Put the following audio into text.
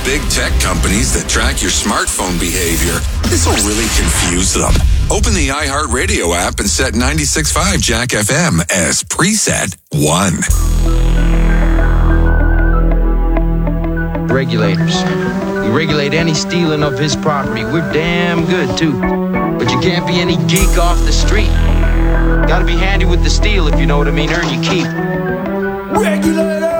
big tech companies that track your smartphone behavior. This will really confuse them. Open the iHeartRadio app and set 96.5 Jack FM as preset 1. Regulators. We regulate any stealing of his property. We're damn good, too. But you can't be any geek off the street. Gotta be handy with the steel, if you know what I mean. Earn your keep. Regulators!